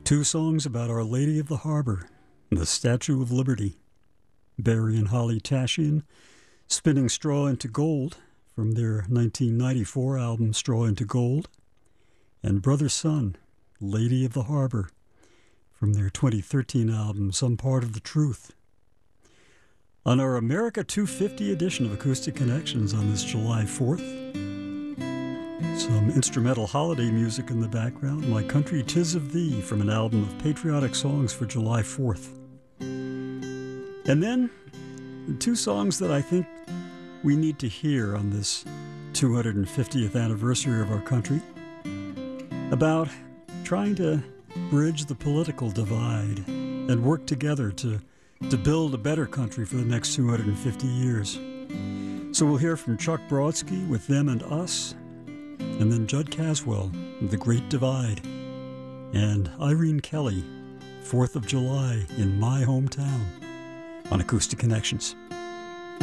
Two songs about Our Lady of the Harbor, the Statue of Liberty. Barry and Holly Tashian, Spinning Straw into Gold, from their 1994 album Straw into Gold, and Brother Sun, Lady of the Harbor, from their 2013 album Some Part of the Truth. On our America 250 edition of Acoustic Connections on this July 4th, some instrumental holiday music in the background, My Country 'Tis of Thee, from an album of patriotic songs for July 4th. And then, two songs that I think we need to hear on this 250th anniversary of our country, about trying to bridge the political divide and work together to build a better country for the next 250 years. So we'll hear from Chuck Brodsky with Them and Us, and then Judd Caswell, The Great Divide, and Irene Kelly, 4th of July in My Hometown, on Acoustic Connections.